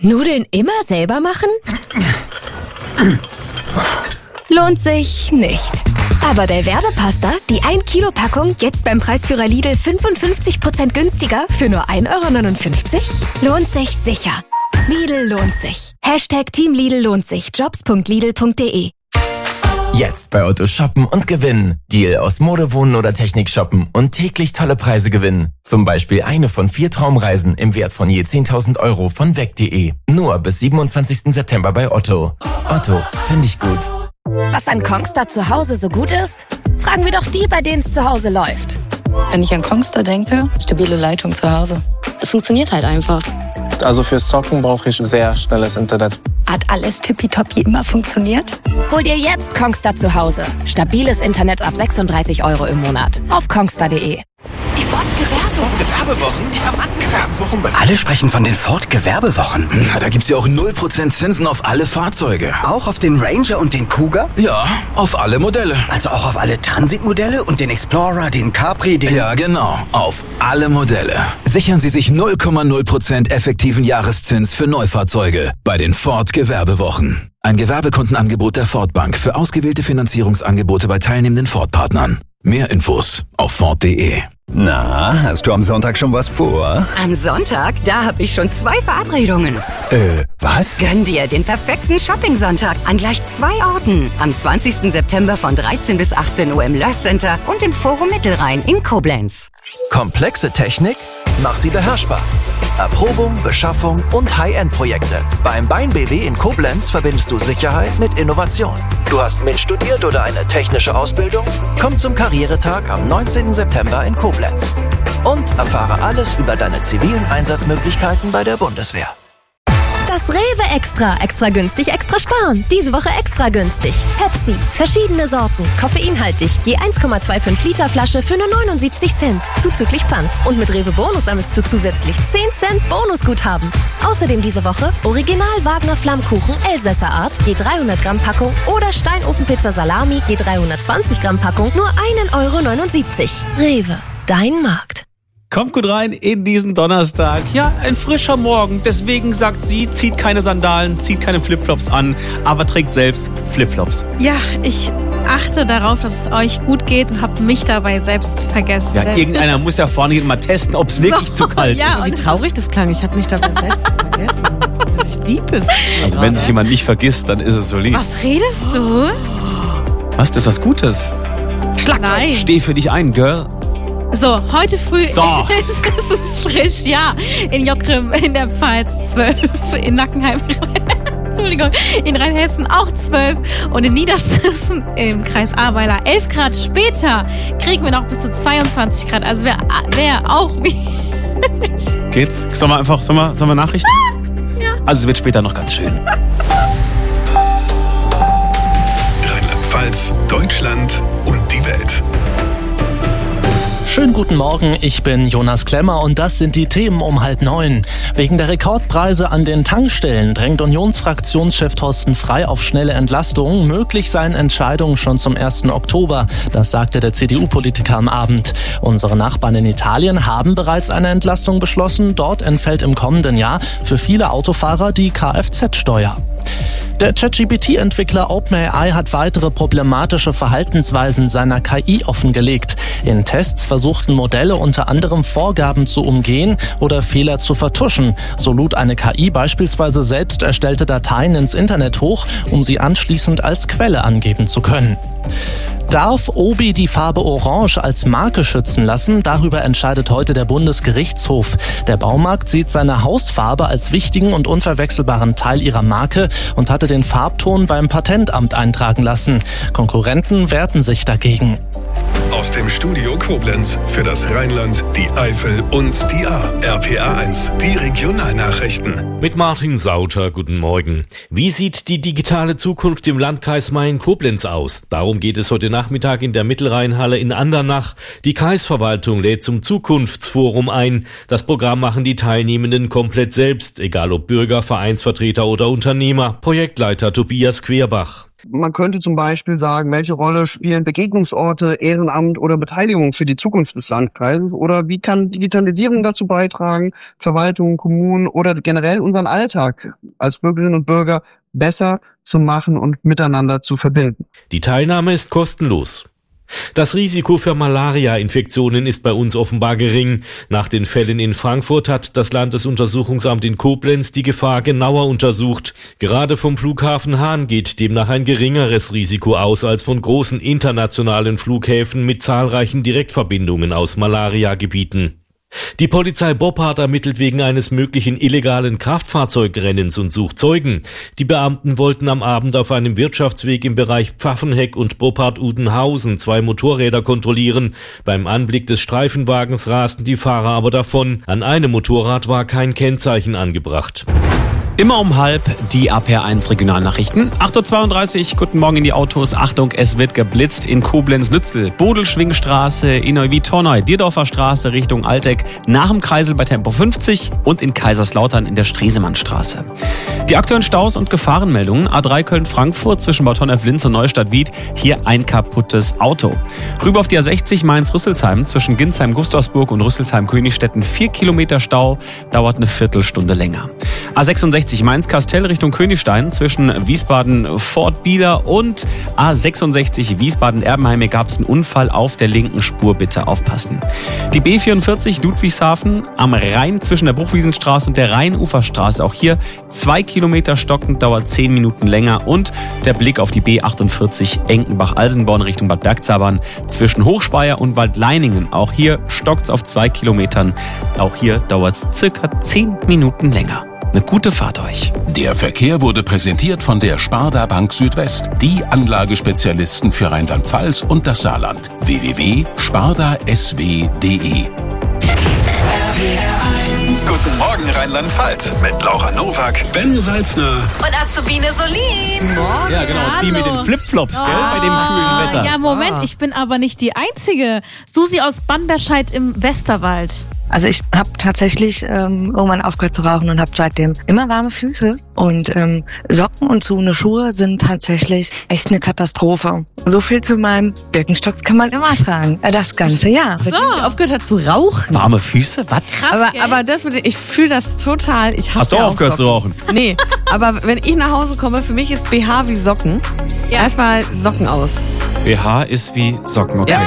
Nudeln immer selber machen? Lohnt sich nicht. Aber Delverde-Pasta, die 1 Kilo Packung, jetzt beim Preisführer Lidl 55% günstiger für nur 1,59 €? Lohnt sich sicher. Lidl lohnt sich. #Team Lidl lohnt sich. Jobs.lidl.de. Jetzt bei Otto shoppen und gewinnen. Deal aus Mode, Wohnen oder Technik shoppen und täglich tolle Preise gewinnen. Zum Beispiel eine von 4 Traumreisen im Wert von je 10.000 € von weg.de. Nur bis 27. September bei Otto. Otto, finde ich gut. Was an Kongstar zu Hause so gut ist? Fragen wir doch die, bei denen es zu Hause läuft. Wenn ich an Kongstar denke, stabile Leitung zu Hause. Es funktioniert halt einfach. Also fürs Zocken brauche ich sehr schnelles Internet. Hat alles tippitoppi immer funktioniert? Hol dir jetzt Kongstar zu Hause. Stabiles Internet ab 36 € im Monat. Auf kongstar.de. Die Ford-Gewerbewochen? Gewerbewochen? Alle sprechen von den Ford-Gewerbewochen. Na, da gibt's ja auch 0% Zinsen auf alle Fahrzeuge. Auch auf den Ranger und den Cougar? Ja, auf alle Modelle. Also auch auf alle Transit-Modelle und den Explorer, den Capri, den... Ja, genau. Auf alle Modelle. Sichern Sie sich 0,0% effektiven Jahreszins für Neufahrzeuge bei den Ford-Gewerbewochen. Ein Gewerbekundenangebot der Ford Bank für ausgewählte Finanzierungsangebote bei teilnehmenden Ford-Partnern. Mehr Infos auf Ford.de. Na, hast du am Sonntag schon was vor? Am Sonntag? Da habe ich schon 2 Verabredungen. Was? Gönn dir den perfekten Shopping-Sonntag an gleich 2 Orten. Am 20. September von 13 bis 18 Uhr im Löss Center und im Forum Mittelrhein in Koblenz. Komplexe Technik? Mach sie beherrschbar. Erprobung, Beschaffung und High-End-Projekte. Beim Bein BW in Koblenz verbindest du Sicherheit mit Innovation. Du hast MINT studiert oder eine technische Ausbildung? Komm zum Karrieretag am 19. September in Koblenz. Und erfahre alles über deine zivilen Einsatzmöglichkeiten bei der Bundeswehr. Das Rewe Extra. Extra günstig, extra sparen. Diese Woche extra günstig. Pepsi. Verschiedene Sorten. Koffeinhaltig. Je 1,25 Liter Flasche für nur 79 Cent. Zuzüglich Pfand. Und mit Rewe Bonus sammelst du zusätzlich 10 Cent Bonusguthaben. Außerdem diese Woche Original Wagner Flammkuchen Elsässer Art. Je 300 Gramm Packung. Oder Steinofenpizza Salami. Je 320 Gramm Packung. Nur 1,79 €. Rewe. Dein Markt. Kommt gut rein in diesen Donnerstag. Ja, ein frischer Morgen. Deswegen sagt sie, zieht keine Sandalen, zieht keine Flipflops an, aber trägt selbst Flipflops. Ja, ich achte darauf, dass es euch gut geht und habe mich dabei selbst vergessen. Ja, irgendeiner muss ja vorne mal testen, ob es wirklich zu kalt ist. Wie traurig das klang. Ich habe mich dabei selbst vergessen. Ich liebe es. Also wenn sich jemand nicht vergisst, dann ist es so lieb. Was redest du? Was, das ist was Gutes. Nein. Steh für dich ein, Girl. So, heute früh ist es frisch, ja. In Jockrim, in der Pfalz 12, in Nackenheim, Entschuldigung, in Rheinhessen auch 12 und in Niedersachsen im Kreis Ahrweiler 11 Grad. Später kriegen wir noch bis zu 22 Grad. Also wer auch wie... Geht's? Sollen wir Nachrichten? Ja. Also es wird später noch ganz schön. Rheinland-Pfalz, Deutschland und die Welt. Schönen guten Morgen, ich bin Jonas Klemmer und das sind die Themen um 8:30. Wegen der Rekordpreise an den Tankstellen drängt Unionsfraktionschef Thorsten Frey auf schnelle Entlastungen. Möglich seien Entscheidungen schon zum 1. Oktober. Das sagte der CDU-Politiker am Abend. Unsere Nachbarn in Italien haben bereits eine Entlastung beschlossen. Dort entfällt im kommenden Jahr für viele Autofahrer die Kfz-Steuer. Der ChatGPT-Entwickler OpenAI hat weitere problematische Verhaltensweisen seiner KI offengelegt. In Tests versuchten Modelle unter anderem Vorgaben zu umgehen oder Fehler zu vertuschen. So lud eine KI beispielsweise selbst erstellte Dateien ins Internet hoch, um sie anschließend als Quelle angeben zu können. Darf Obi die Farbe Orange als Marke schützen lassen? Darüber entscheidet heute der Bundesgerichtshof. Der Baumarkt sieht seine Hausfarbe als wichtigen und unverwechselbaren Teil ihrer Marke und hatte den Farbton beim Patentamt eintragen lassen. Konkurrenten wehrten sich dagegen. Aus dem Studio Koblenz für das Rheinland, die Eifel und die Ahr. RPA 1, die Regionalnachrichten. Mit Martin Sauter, guten Morgen. Wie sieht die digitale Zukunft im Landkreis Main-Koblenz aus? Darum geht es heute Nachmittag in der Mittelrheinhalle in Andernach. Die Kreisverwaltung lädt zum Zukunftsforum ein. Das Programm machen die Teilnehmenden komplett selbst, egal ob Bürger, Vereinsvertreter oder Unternehmer. Projektleiter Tobias Querbach. Man könnte zum Beispiel sagen, welche Rolle spielen Begegnungsorte, Ehrenamt oder Beteiligung für die Zukunft des Landkreises? Oder wie kann Digitalisierung dazu beitragen, Verwaltungen, Kommunen oder generell unseren Alltag als Bürgerinnen und Bürger besser zu machen und miteinander zu verbinden? Die Teilnahme ist kostenlos. Das Risiko für Malaria-Infektionen ist bei uns offenbar gering. Nach den Fällen in Frankfurt hat das Landesuntersuchungsamt in Koblenz die Gefahr genauer untersucht. Gerade vom Flughafen Hahn geht demnach ein geringeres Risiko aus als von großen internationalen Flughäfen mit zahlreichen Direktverbindungen aus Malaria-Gebieten. Die Polizei Boppard ermittelt wegen eines möglichen illegalen Kraftfahrzeugrennens und sucht Zeugen. Die Beamten wollten am Abend auf einem Wirtschaftsweg im Bereich Pfaffenheck und Boppard-Udenhausen 2 Motorräder kontrollieren. Beim Anblick des Streifenwagens rasten die Fahrer aber davon. An einem Motorrad war kein Kennzeichen angebracht. Immer um 12:30 die APR1 Regionalnachrichten. 8:32 Uhr, guten Morgen in die Autos. Achtung, es wird geblitzt in Koblenz-Lützel. Bodelschwingstraße, in Neuwied-Torneu, Dierdorfer Straße Richtung Alteck, nach dem Kreisel bei Tempo 50 und in Kaiserslautern in der Stresemannstraße. Die aktuellen Staus und Gefahrenmeldungen. A3 Köln-Frankfurt zwischen Bad Honnef-Linz und Neustadt-Wied. Hier ein kaputtes Auto. Rüber auf die A60 Mainz-Rüsselsheim zwischen Ginsheim-Gustavsburg und Rüsselsheim-Königstetten. 4 Kilometer Stau, dauert eine Viertelstunde länger. A66 Mainz-Kastell Richtung Königstein zwischen Wiesbaden-Fort Bieler und A66 Wiesbaden-Erbenheim gab es einen Unfall auf der linken Spur, bitte aufpassen. Die B44 Ludwigshafen am Rhein zwischen der Bruchwiesenstraße und der Rheinuferstraße, auch hier 2 Kilometer stockend, dauert 10 Minuten länger und der Blick auf die B48 Enkenbach-Alsenborn Richtung Bad Bergzabern zwischen Hochspeyer und Waldleiningen, auch hier stockt's auf 2 Kilometern, auch hier dauert's circa 10 Minuten länger. Eine gute Fahrt euch. Der Verkehr wurde präsentiert von der Sparda Bank Südwest, die Anlagespezialisten für Rheinland-Pfalz und das Saarland. www.spardasw.de. Guten Morgen Rheinland-Pfalz mit Laura Nowak, Ben Salzner Und Azubine Solin. Morgen. Ja, genau. Die mit den Flipflops, gell? Bei dem kühlen Wetter. Ja, Moment, ich bin aber nicht die Einzige. Susi aus Banderscheid im Westerwald. Also ich habe tatsächlich irgendwann aufgehört zu rauchen und habe seitdem immer warme Füße. Und Socken und so eine Schuhe sind tatsächlich echt eine Katastrophe. So viel zu meinem Birkenstocks kann man immer tragen. Das ganze Jahr. So, aufgehört hat zu rauchen. Warme Füße? Was? Krass, aber das ich fühle das total. Ich hasse Hast du auch aufgehört zu rauchen? Nee, aber wenn ich nach Hause komme, für mich ist BH wie Socken. Ja. Erstmal Socken aus. BH ist wie Socken, okay. Ja.